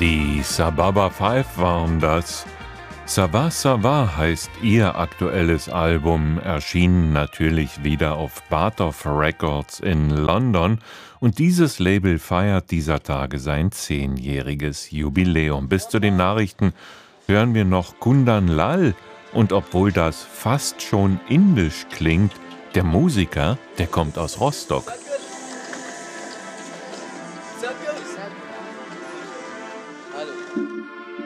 Die Sababa Five waren das. Sava Sava heißt ihr aktuelles Album, erschienen natürlich wieder auf Bartow Records in London, und dieses Label feiert dieser Tage sein 10-jähriges Jubiläum. Bis zu den Nachrichten hören wir noch Kundan Lal, und obwohl das fast schon indisch klingt, der Musiker, der kommt aus Rostock.